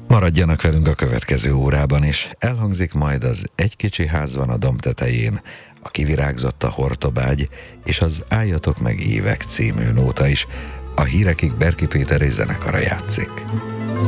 Maradjanak velünk a következő órában is. Elhangzik majd az Egy kicsi ház van a domb tetején, a Kivirágzott a hortobágy és az Álljatok meg évek című nóta is. A hírekig Berki Péter és zenekara játszik.